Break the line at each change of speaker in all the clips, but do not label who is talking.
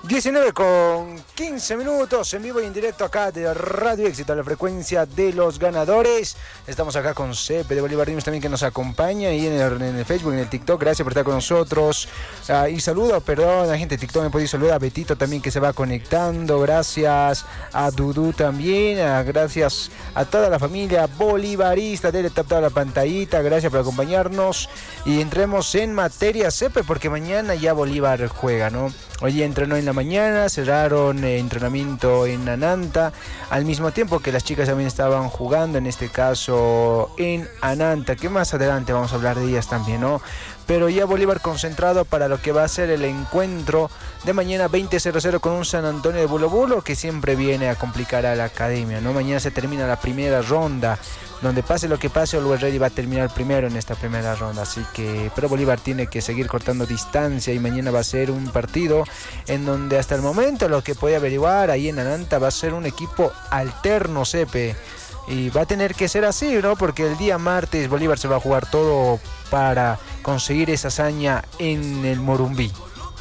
19:15 en vivo y en directo acá de Radio Éxito, a la frecuencia de los ganadores. Estamos acá con Sepe de Bolívar News también, que nos acompaña y en el Facebook, en el TikTok. Gracias por estar con nosotros. Y saludo, perdón, la gente de TikTok me puede saludar, a Betito también que se va conectando. Gracias a Dudu también. Gracias a toda la familia bolivarista. Dele tap a la pantallita. Gracias por acompañarnos. Y entremos en materia, Sepe, porque mañana ya Bolívar juega, ¿no? Hoy entrenó en la mañana, cerraron entrenamiento en Ananta, al mismo tiempo que las chicas también estaban jugando, en este caso en Ananta, que más adelante vamos a hablar de ellas también, ¿no? Pero ya Bolívar concentrado para lo que va a ser el encuentro de mañana 20:00 con un San Antonio de Bulo Bulo, que siempre viene a complicar a la academia, ¿no? Mañana se termina la primera ronda, donde pase lo que pase, Always Ready va a terminar primero en esta primera ronda, así que, pero Bolívar tiene que seguir cortando distancia y mañana va a ser un partido en donde hasta el momento lo que puede averiguar ahí en Ananta va a ser un equipo alterno, Sepe, y va a tener que ser así, ¿no? Porque el día martes Bolívar se va a jugar todo para conseguir esa hazaña en el Morumbí.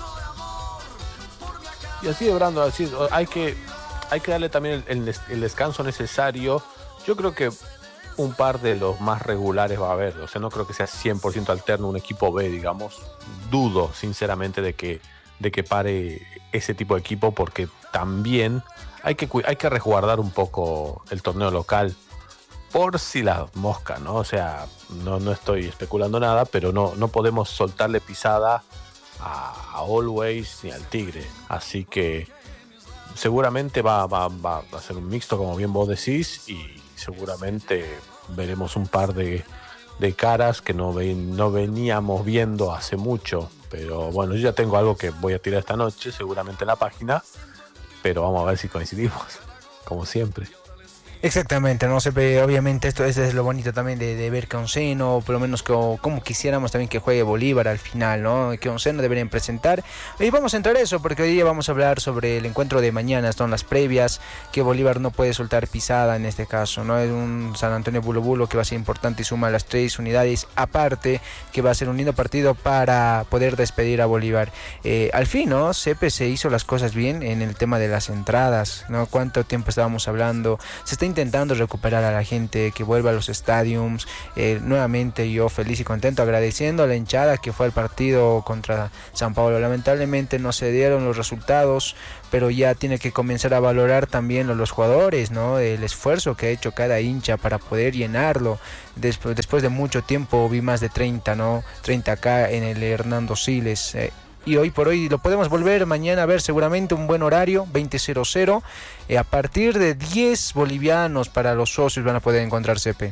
Y así de Brando, así, hay que darle también el descanso necesario. Yo creo que un par de los más regulares va a haber, o sea, no creo que sea 100% alterno un equipo B, digamos. Dudo sinceramente de que pare ese tipo de equipo, porque también hay que resguardar un poco el torneo local por si la mosca, ¿no? O sea, no estoy especulando nada, pero no podemos soltarle pisada a Always ni al Tigre, así que seguramente va a ser un mixto, como bien vos decís, y seguramente veremos un par de caras que no veníamos viendo hace mucho. Pero bueno, yo ya tengo algo que voy a tirar esta noche, seguramente en la página, pero vamos a ver si coincidimos, como siempre.
Exactamente, no se ve, obviamente esto es lo bonito también de ver que Onceno, por lo menos como quisiéramos también que juegue Bolívar al final, ¿no? Que Onceno deberían presentar. Y vamos a entrar a eso, porque hoy día vamos a hablar sobre el encuentro de mañana, son las previas, que Bolívar no puede soltar pisada en este caso, ¿no? Es un San Antonio Bulo Bulo que va a ser importante y suma las 3 unidades, aparte que va a ser un lindo partido para poder despedir a Bolívar. Al fin, ¿no? Sepe se hizo las cosas bien en el tema de las entradas, ¿no? ¿Cuánto tiempo estábamos hablando? Se está intentando recuperar a la gente, que vuelva a los estadios. Nuevamente yo feliz y contento, agradeciendo a la hinchada que fue al partido contra San Pablo. Lamentablemente no se dieron los resultados, pero ya tiene que comenzar a valorar también los jugadores, ¿no? El esfuerzo que ha hecho cada hincha para poder llenarlo. Después de mucho tiempo vi más de 30, ¿no? 30 acá en el Hernando Siles. Y hoy por hoy lo podemos volver mañana a ver, seguramente un buen horario, 20:00. A partir de 10 bolivianos para los socios van a poder encontrar CP.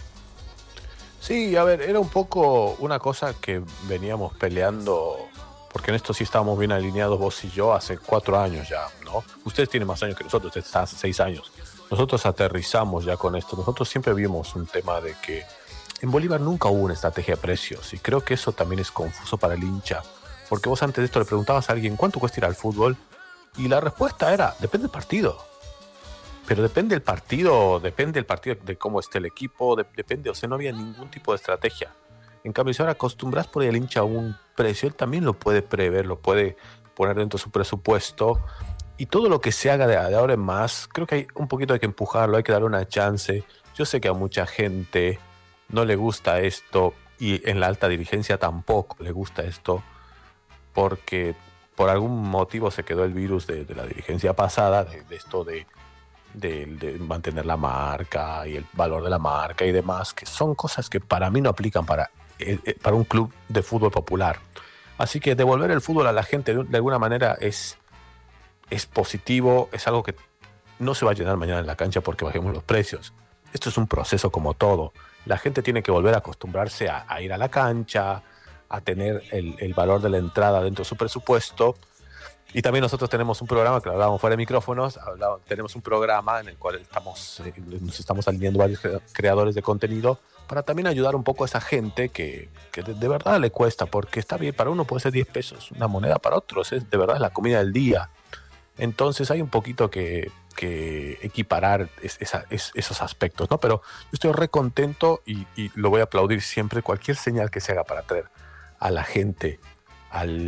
Sí, a ver, era un poco una cosa que veníamos peleando, porque en esto sí estábamos bien alineados vos y yo hace 4 años ya, ¿no? Ustedes tienen más años que nosotros, ustedes están hace 6 años. Nosotros aterrizamos ya con esto. Nosotros siempre vimos un tema de que en Bolívar nunca hubo una estrategia de precios, y creo que eso también es confuso para el hincha. Porque vos antes de esto le preguntabas a alguien ¿cuánto cuesta ir al fútbol? Y la respuesta era, depende del partido. Pero depende del partido de cómo esté el equipo, depende, o sea, no había ningún tipo de estrategia. En cambio, si ahora acostumbras por ahí al hincha a un precio, él también lo puede prever, lo puede poner dentro de su presupuesto. Y todo lo que se haga de ahora en más, creo que hay un poquito hay que empujarlo, hay que darle una chance. Yo sé que a mucha gente no le gusta esto, y en la alta dirigencia tampoco le gusta esto, porque por algún motivo se quedó el virus de la dirigencia pasada, de esto de mantener la marca y el valor de la marca y demás, que son cosas que para mí no aplican para un club de fútbol popular. Así que devolver el fútbol a la gente de alguna manera es positivo, es algo que no se va a llenar mañana en la cancha porque bajemos los precios. Esto es un proceso como todo. La gente tiene que volver a acostumbrarse a ir a la cancha, a tener el valor de la entrada dentro de su presupuesto. Y también nosotros tenemos un programa que lo hablábamos fuera de micrófonos, tenemos un programa en el cual nos estamos alineando varios creadores de contenido para también ayudar un poco a esa gente que de verdad le cuesta, porque está bien, para uno puede ser 10 pesos, una moneda para otros, es de verdad la comida del día. Entonces hay un poquito que equiparar esos aspectos, ¿no? Pero yo estoy re contento y lo voy a aplaudir siempre, cualquier señal que se haga para traer a la gente al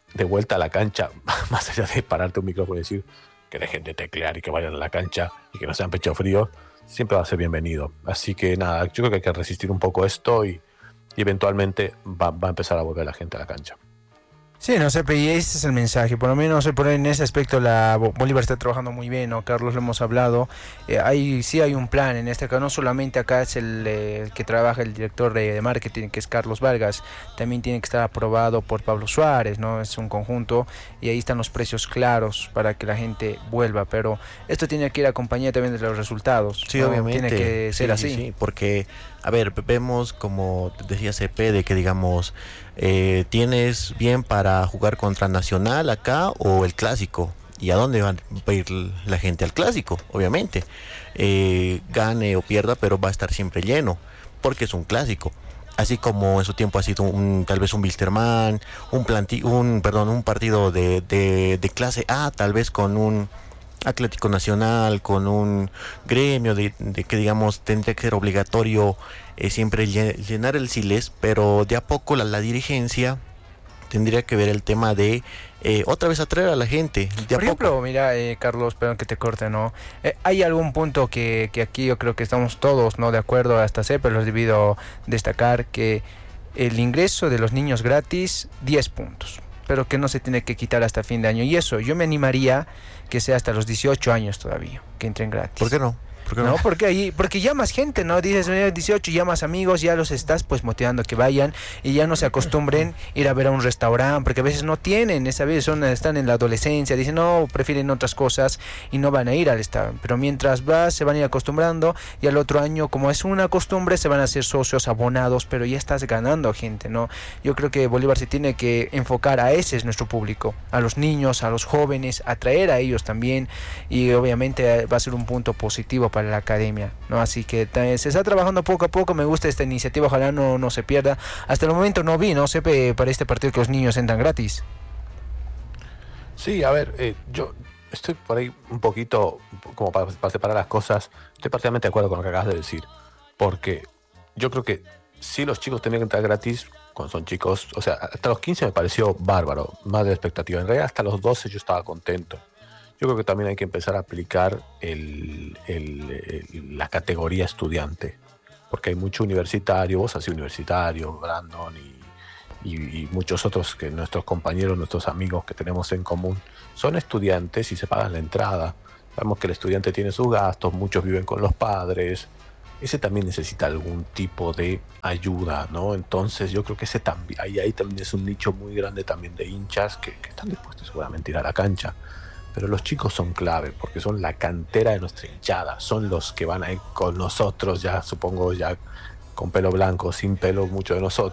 de vuelta a la cancha, más allá de pararte un micrófono y decir que dejen de teclear y que vayan a la cancha y que no sean pecho frío, siempre va a ser bienvenido. Así que nada, yo creo que hay que resistir un poco esto y eventualmente va a empezar a volver la gente a la cancha.
Sí, no sé, y ese es el mensaje. Por lo menos por en ese aspecto Bolívar está trabajando muy bien, ¿no? Carlos, lo hemos hablado. Sí hay un plan en este caso. No solamente acá es el que trabaja el director de marketing, que es Carlos Vargas. También tiene que estar aprobado por Pablo Suárez, ¿no? Es un conjunto y ahí están los precios claros para que la gente vuelva. Pero esto tiene que ir acompañado también de los resultados.
Sí,
¿no?
obviamente.
Tiene que ser así.
Sí, porque, a ver, vemos como decía CP, de que digamos, tienes bien para jugar contra Nacional acá o el Clásico. ¿Y a dónde va a ir la gente? Al Clásico, obviamente. Gane o pierda, pero va a estar siempre lleno, porque es un Clásico. Así como en su tiempo ha sido tal vez un Wilstermann, un partido de clase A, tal vez con un Atlético Nacional, con un Gremio de que digamos tendría que ser obligatorio siempre llenar el Siles, pero de a poco la dirigencia tendría que ver el tema de otra vez atraer a la gente.
Por ejemplo, mira, Carlos, perdón que te corte, ¿no? Hay algún punto que aquí yo creo que estamos todos, ¿no? De acuerdo, hasta pero los debido destacar que el ingreso de los niños gratis, 10 puntos, pero que no se tiene que quitar hasta fin de año. Y eso, yo me animaría que sea hasta los 18 años todavía, que entren gratis.
¿Por qué no?
No, porque ya más gente, ¿no? Dices 18, ya más amigos, ya los estás pues motivando a que vayan y ya no se acostumbren ir a ver a un restaurante, porque a veces no tienen, esa vez están en la adolescencia, dicen no, prefieren otras cosas y no van a ir al restaurante. Pero mientras vas, se van a ir acostumbrando y al otro año, como es una costumbre, se van a hacer socios abonados, pero ya estás ganando gente, ¿no? Yo creo que Bolívar se tiene que enfocar a ese es nuestro público, a los niños, a los jóvenes, atraer a ellos también y obviamente va a ser un punto positivo para la academia, ¿no? Así que se está trabajando poco a poco. Me gusta esta iniciativa, ojalá no se pierda. Hasta el momento no vi, no sé, para este partido que los niños entran gratis.
Sí, a ver, yo estoy por ahí un poquito como para separar las cosas. Estoy parcialmente de acuerdo con lo que acabas de decir, porque yo creo que sí los chicos tenían que entrar gratis cuando son chicos. O sea, hasta los 15 me pareció bárbaro, más de la expectativa. En realidad hasta los 12 yo estaba contento. Yo creo que también hay que empezar a aplicar la categoría estudiante, porque hay mucho universitario, vos has sido universitario, Brandon y muchos otros que nuestros compañeros, nuestros amigos que tenemos en común, son estudiantes y se pagan la entrada. Sabemos que el estudiante tiene sus gastos, muchos viven con los padres, ese también necesita algún tipo de ayuda, ¿no? Entonces yo creo que ese también, ahí también es un nicho muy grande también de hinchas que están dispuestos seguramente a ir a la cancha. Pero los chicos son clave porque son la cantera de nuestra hinchada, son los que van a ir con nosotros, ya supongo, ya con pelo blanco, sin pelo, muchos de nosotros.